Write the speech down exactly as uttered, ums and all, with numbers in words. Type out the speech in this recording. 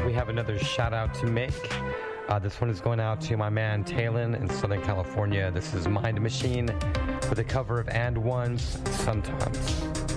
we have another shout out to make. Uh, this one is going out to my man Talon in Southern California. This is Mind Machine with a cover of And One's Sometimes.